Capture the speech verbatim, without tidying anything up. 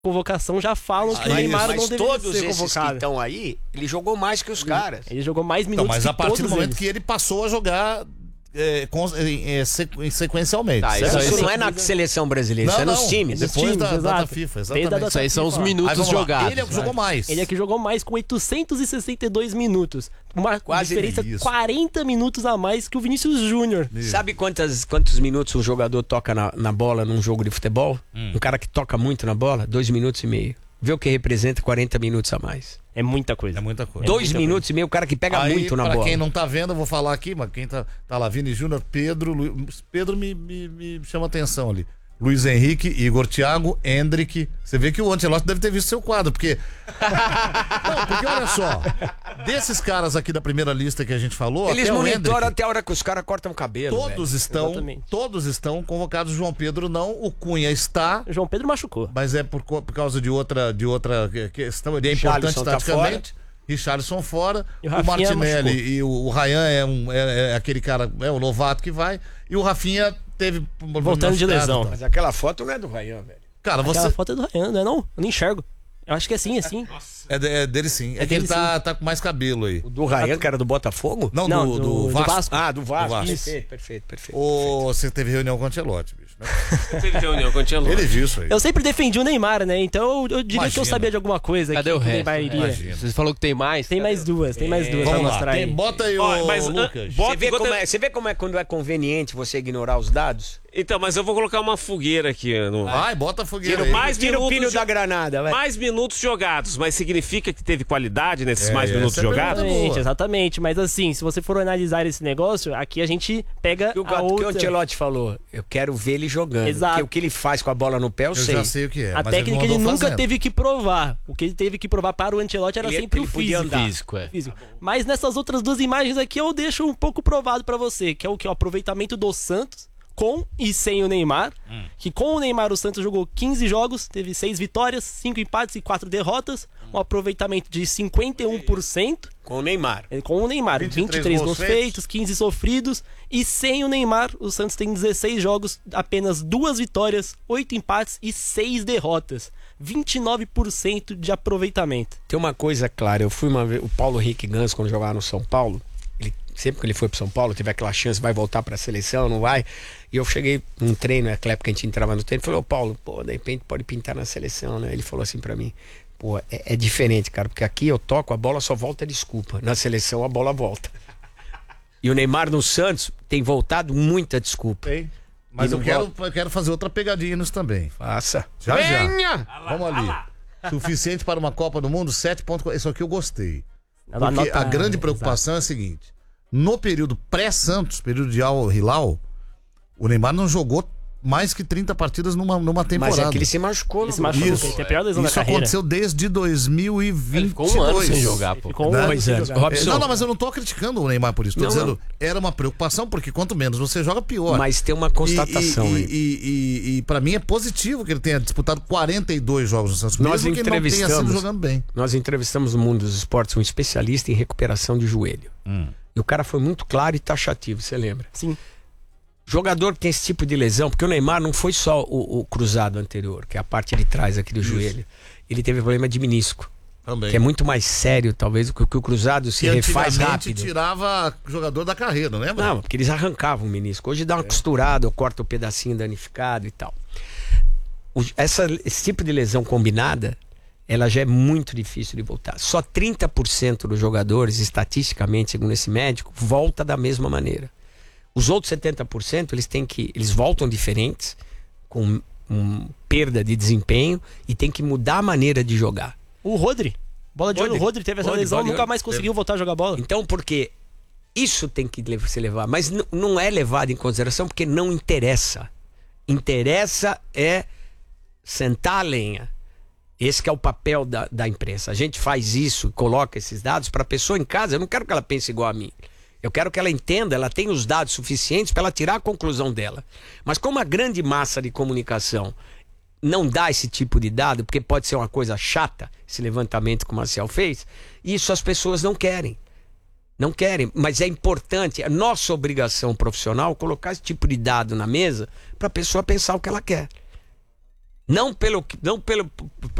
convocação já falam que Mas- o Neymar mas não deveria todos ser esses convocado. que estão aí, ele jogou mais que os caras. Ele jogou mais Então, minutos mas que a partir do todos momento eles. que ele passou a jogar é, com- é, sequ- sequencialmente. Tá, certo? isso aí Isso sim. não é na seleção brasileira, isso é nos times. Nos Depois times, da data exato. FIFA, Desde a exatamente. data Isso aí são os FIFA. Aí, minutos vamos lá. jogados. Ele é o que jogou mais. Ele é que jogou mais, com oitocentos e sessenta e dois minutos. Uma Quase diferença isso. quarenta minutos a mais que o Vinícius Júnior. Sabe quantas, quantos minutos um jogador toca na, na bola num jogo de futebol? Hum. Um cara que toca muito na bola, dois minutos e meio. Vê o que representa quarenta minutos a mais. É muita coisa. É muita coisa. Dois muita minutos e meio, o cara que pega Aí, muito na pra bola. quem não tá vendo, eu vou falar aqui, mas quem tá, tá lá, Vini Júnior, Pedro, Lu... Pedro me, me, me chama atenção ali. Luiz Henrique, Igor Thiago, Hendrick. Você vê que o Ancelotti deve ter visto seu quadro, porque... Não, porque olha só, desses caras aqui da primeira lista que a gente falou, Eles até o monitoram Hendrick, até a hora que os caras cortam o cabelo. todos velho. estão, Exatamente. todos estão convocados. João Pedro não, o Cunha está... O João Pedro machucou. Mas é por, co- por causa de outra, de outra que- questão. Ele é importante Richarlison tá taticamente. Richarlison fora. E o O, Rafinha Martinelli machucou. e o, o Ryan é, um, é, é aquele cara, é o novato que vai. E o Rafinha teve. Voltando de machucado, lesão. tá? Mas aquela foto não é do Ryan, velho. Cara, Aquela você. foto é do Ryan, não é não? Eu não enxergo. Eu acho que é sim, é sim. É, de- é dele sim. É, É que ele dele tá, tá com mais cabelo aí. O do Ryan, que era do Botafogo? Não, Não, do, do- do do Vasco. Vasco. Ah, do Vasco. Do Vasco. Perfeito, perfeito, perfeito. Ou você teve reunião com o Ancelotti, bicho. Né? Teve reunião com o Ancelotti. Ele viu isso aí. Eu sempre defendi o Neymar, né? Então eu, eu diria Imagina. que eu sabia de alguma coisa. Cadê que o o resto? Neymar iria. Imagina. Você falou que tem mais? Tem mais duas, tem mais duas pra Vamos lá. mostrar Tem- aí. bota aí, Ó, o mas, Lucas. ah, bota- Você vê, enquanto como eu- é, você vê como é quando é conveniente você ignorar os dados? Então, mas eu vou colocar uma fogueira aqui. No... Vai, bota a fogueira aí. mais Tira o minutos pino de- da granada, vai. Mais minutos jogados, mas significa que teve qualidade nesses É, mais minutos essa é a jogados? pergunta. Exatamente, boa. exatamente. Mas assim, se você for analisar esse negócio, aqui a gente pega Que o, a que o outra... Ancelotti falou, eu quero ver ele jogando. Exato. Porque o que ele faz com a bola no pé, eu, Eu sei. já sei o que é. A mas técnica ele, ele não nunca fazendo. teve que provar. O que ele teve que provar para o Ancelotti era Ele- sempre ele o podia físico. andar. Físico, é. Físico. Mas nessas outras duas imagens aqui eu deixo um pouco provado pra você, que é o que? O aproveitamento do Santos com e sem o Neymar. Hum. Que com o Neymar o Santos jogou quinze jogos, teve seis vitórias, cinco empates e quatro derrotas. Um aproveitamento de cinquenta e um por cento. Com o Neymar. É, com o Neymar, vinte e três vinte e três gols gols feitos. feitos, quinze sofridos. E sem o Neymar, o Santos tem dezesseis jogos, apenas duas vitórias, oito empates e seis derrotas. vinte e nove por cento de aproveitamento. Tem uma coisa clara, eu fui uma vez, o Paulo Henrique Ganso, quando jogava no São Paulo, ele, sempre que ele foi pro São Paulo, teve aquela chance, vai voltar pra seleção, não vai? E eu cheguei num treino, naquela época que a gente entrava no treino, falei, ô Paulo, pô, de repente pode pintar na seleção, né? Ele falou assim pra mim, pô, é, é diferente, cara, porque aqui eu toco, a bola só volta desculpa, na seleção a bola volta. E o Neymar no Santos tem voltado muita desculpa. Tem. Mas E eu não quero, eu quero fazer outra pegadinha nisso também. Faça. Já, já. Venha! Vamos ali. Suficiente para uma Copa do Mundo, sete pontos. Isso aqui eu gostei. Ela Porque anota- a grande exato. preocupação é a seguinte: no período pré-Santos, período de Al Hilal, o Neymar não jogou mais que trinta partidas numa, numa temporada. Mas é que ele se machucou. Ele se no- machucou, Isso. ele tem a pior lesão da Isso carreira. aconteceu desde dois mil e vinte e dois. Ficou um ano sem jogar, pô. Ficou um Né? ano Dois sem anos. jogar. Robson, Não, não, mas eu não tô criticando o Neymar por isso. Tô Não, dizendo, era uma preocupação, porque quanto menos você joga, pior. Mas tem uma constatação E, aí. e, e, e, e pra mim é positivo que ele tenha disputado quarenta e dois jogos no Santos, Nós mesmo que ele não tenha sido entrevistamos- jogando bem. Nós entrevistamos no mundo dos esportes um especialista em recuperação de joelho. Hum. E o cara foi muito claro e taxativo, você lembra? Sim. Jogador que tem esse tipo de lesão, porque o Neymar não foi só o, o cruzado anterior, que é a parte de trás aqui do joelho. Ele teve problema de menisco, Também. que é muito mais sério, talvez, do que o que o cruzado se E refaz antigamente rápido. tirava jogador da carreira, lembra? Não, porque eles arrancavam o menisco. Hoje dá uma costurada, ou corta o pedacinho danificado e tal. O- essa, esse tipo de lesão combinada, ela já é muito difícil de voltar. Só trinta por cento dos jogadores, estatisticamente, segundo esse médico, volta da mesma maneira. Os outros setenta por cento, eles têm que, eles voltam diferentes, com um, perda de desempenho, e tem que mudar a maneira de jogar. O Rodri. Bola de olho, o Rodri. Rodri teve essa Rodri, lesão, bola de nunca olho. mais conseguiu voltar a jogar bola. Então, porque isso tem que lev- se levar, mas n- não é levado em consideração porque não interessa. Interessa é sentar a lenha. Esse que é o papel da, da imprensa. A gente faz isso e coloca esses dados para a pessoa em casa. Eu não quero que ela pense igual a mim. Eu quero que ela entenda, ela tenha os dados suficientes para ela tirar a conclusão dela. Mas como a grande massa de comunicação não dá esse tipo de dado, porque pode ser uma coisa chata, esse levantamento que o Marcel fez, isso as pessoas não querem. Não querem, mas é importante, é nossa obrigação profissional colocar esse tipo de dado na mesa para a pessoa pensar o que ela quer. Não pelo, que- não pelo